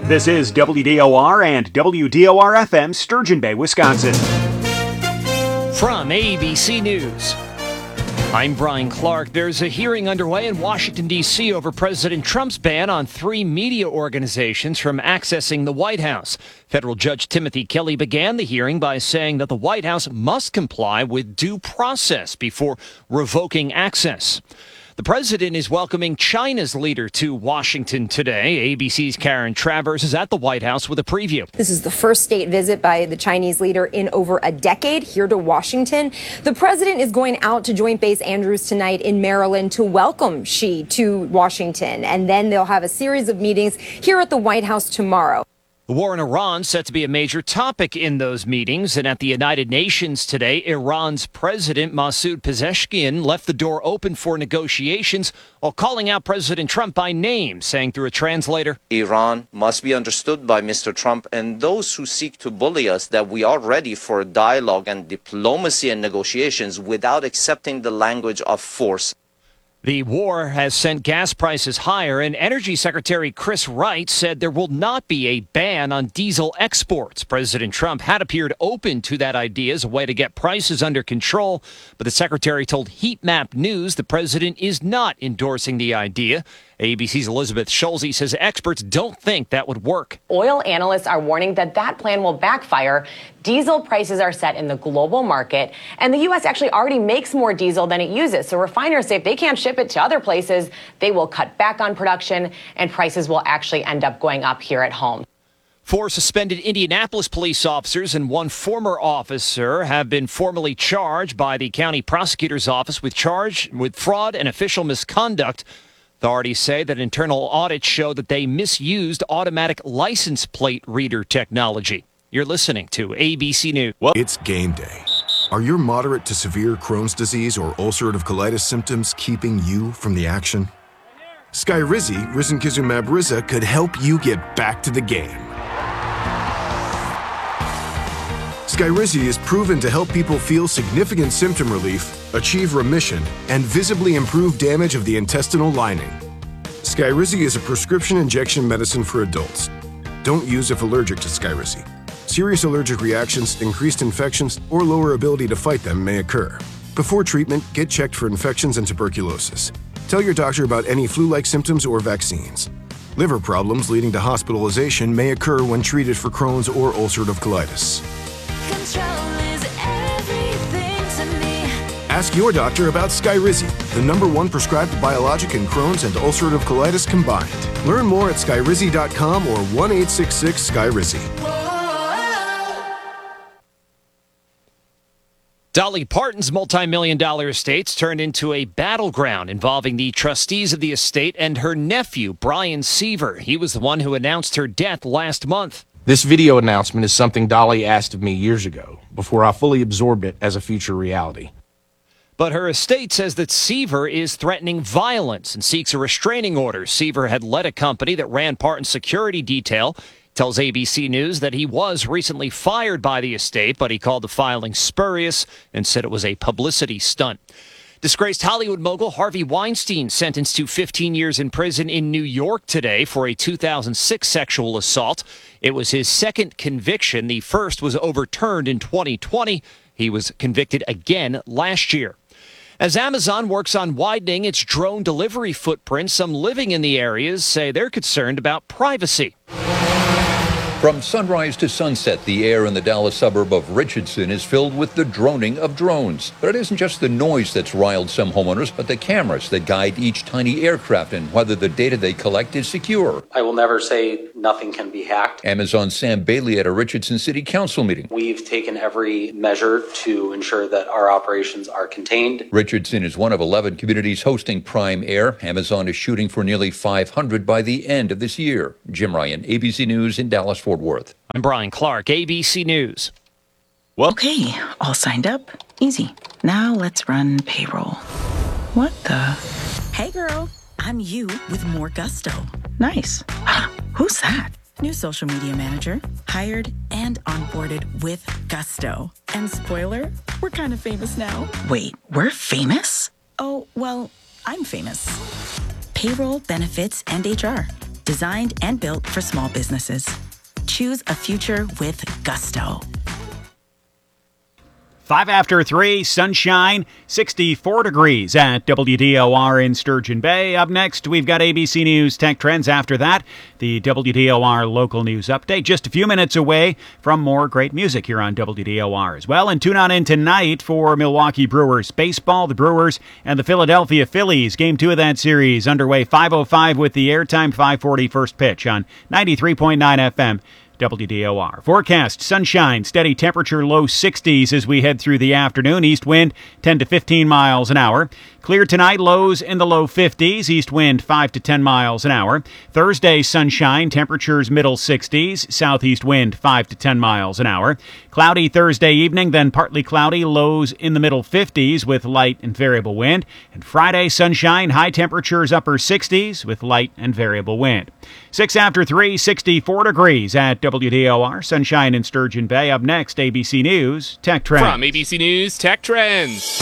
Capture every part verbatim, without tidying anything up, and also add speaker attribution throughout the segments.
Speaker 1: This is W D O R and W D O R F M, Sturgeon Bay, Wisconsin.
Speaker 2: From A B C News, I'm Brian Clark. There's a hearing underway in Washington, D C over President Trump's ban on three media organizations from accessing the White House. Federal Judge Timothy Kelly began the hearing by saying that the White House must comply with due process before revoking access. The president is welcoming China's leader to Washington today. A B C's Karen Travers is at the White House with a preview.
Speaker 3: This is the first state visit by the Chinese leader in over a decade here to Washington. The president is going out to Joint Base Andrews tonight in Maryland to welcome Xi to Washington. And then they'll have a series of meetings here at the White House tomorrow.
Speaker 2: The war in Iran set to be a major topic in those meetings, and at the United Nations today, Iran's president Masoud Pezeshkian left the door open for negotiations while calling out President Trump by name, saying through a translator,
Speaker 4: Iran must be understood by Mister Trump and those who seek to bully us that we are ready for dialogue and diplomacy and negotiations without accepting the language of force.
Speaker 2: The war has sent gas prices higher, and Energy Secretary Chris Wright said there will not be a ban on diesel exports. President Trump had appeared open to that idea as a way to get prices under control, but the secretary told Heat Map News the president is not endorsing the idea. A B C's Elizabeth Schulze says experts don't think that would work.
Speaker 5: Oil analysts are warning that that plan will backfire. Diesel prices are set in the global market, and the U S actually already makes more diesel than it uses. So refiners say if they can't ship it to other places, they will cut back on production, and prices will actually end up going up here at home.
Speaker 2: Four suspended Indianapolis police officers and one former officer have been formally charged by the county prosecutor's office with charge with fraud and official misconduct. Authorities say that internal audits show that they misused automatic license plate reader technology. You're listening to A B C News.
Speaker 6: Well, it's game day. Are your moderate to severe Crohn's disease or ulcerative colitis symptoms keeping you from the action? Skyrizi, risankizumab Riza, could help you get back to the game. Skyrizi is proven to help people feel significant symptom relief, achieve remission, and visibly improve damage of the intestinal lining. Skyrizi is a prescription injection medicine for adults. Don't use if allergic to Skyrizi. Serious allergic reactions, increased infections, or lower ability to fight them may occur. Before treatment, get checked for infections and tuberculosis. Tell your doctor about any flu-like symptoms or vaccines. Liver problems leading to hospitalization may occur when treated for Crohn's or ulcerative colitis. Ask your doctor about Skyrizi, the number one prescribed biologic in Crohn's and ulcerative colitis combined. Learn more at skyrizi dot com or one eight six six Skyrizi.
Speaker 2: Dolly Parton's multi-million dollar estate's turned into a battleground involving the trustees of the estate and her nephew, Brian Seaver. He was the one who announced her death last month.
Speaker 7: This video announcement is something Dolly asked of me years ago, before I fully absorbed it as a future reality.
Speaker 2: But her estate says that Seaver is threatening violence and seeks a restraining order. Seaver had led a company that ran Parton's security detail. Tells A B C News that he was recently fired by the estate, but he called the filing spurious and said it was a publicity stunt. Disgraced Hollywood mogul Harvey Weinstein sentenced to fifteen years in prison in New York today for a two thousand six sexual assault. It was his second conviction. The first was overturned in twenty twenty. He was convicted again last year. As Amazon works on widening its drone delivery footprint, some living in the areas say they're concerned about privacy.
Speaker 8: From sunrise to sunset, the air in the Dallas suburb of Richardson is filled with the droning of drones. But it isn't just the noise that's riled some homeowners, but the cameras that guide each tiny aircraft and whether the data they collect is secure.
Speaker 9: I will never say nothing can be hacked.
Speaker 8: Amazon's Sam Bailey at a Richardson City Council meeting.
Speaker 9: We've taken every measure to ensure that our operations are contained.
Speaker 8: Richardson is one of eleven communities hosting Prime Air. Amazon is shooting for nearly five hundred by the end of this year. Jim Ryan, A B C News in Dallas, Fort Worth.
Speaker 2: I'm Brian Clark, A B C News.
Speaker 10: Well, okay, all signed up. Easy. Now let's run payroll. What the?
Speaker 11: Hey girl, I'm you with more gusto.
Speaker 10: Nice. Who's that?
Speaker 11: New social media manager, hired and onboarded with gusto. And spoiler, we're kind of famous now.
Speaker 10: Wait, we're famous?
Speaker 11: Oh, well, I'm famous. Payroll, benefits, and H R. designed and built for small businesses. Choose a future with Gusto.
Speaker 1: Five after three, sunshine, sixty-four degrees at W D O R in Sturgeon Bay. Up next, we've got A B C News Tech Trends. After that, the W D O R local news update. Just a few minutes away from more great music here on W D O R as well. And tune on in tonight for Milwaukee Brewers baseball. The Brewers and the Philadelphia Phillies. Game two of that series underway. five oh five with the airtime, five forty first pitch on ninety-three point nine F M. W D O R. Forecast, sunshine, steady temperature, low sixties as we head through the afternoon. East wind, ten to fifteen miles an hour. Clear tonight, lows in the low fifties. East wind, five to ten miles an hour. Thursday, sunshine, temperatures middle sixties. Southeast wind, five to ten miles an hour. Cloudy Thursday evening, then partly cloudy, lows in the middle fifties with light and variable wind. And Friday, sunshine, high temperatures upper sixties with light and variable wind. Six after three, sixty-four degrees at W D O R. Sunshine in Sturgeon Bay. Up next, A B C News Tech Trends.
Speaker 12: From A B C News Tech Trends.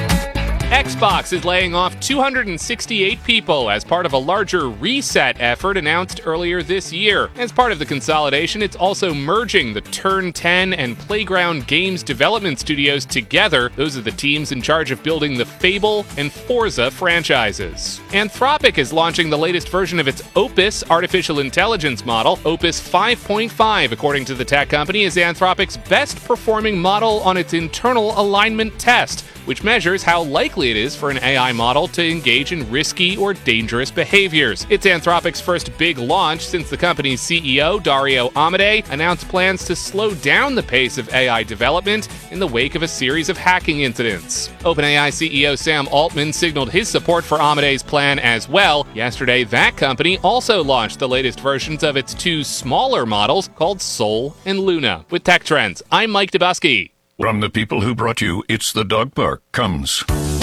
Speaker 12: Xbox is laying off two hundred sixty-eight people as part of a larger reset effort announced earlier this year. As part of the consolidation, it's also merging the Turn ten and Playground Games development studios together. Those are the teams in charge of building the Fable and Forza franchises. Anthropic is launching the latest version of its Opus artificial intelligence model. Opus five point five, according to the tech company, is Anthropic's best performing model on its internal alignment test, which measures how likely it is for an A I model to engage in risky or dangerous behaviors. It's Anthropic's first big launch since the company's C E O, Dario Amodei, announced plans to slow down the pace of A I development in the wake of a series of hacking incidents. OpenAI C E O Sam Altman signaled his support for Amodei's plan as well. Yesterday, that company also launched the latest versions of its two smaller models called Sol and Luna. With Tech Trends, I'm Mike Dubusky.
Speaker 13: From the people who brought you It's the Dog Park comes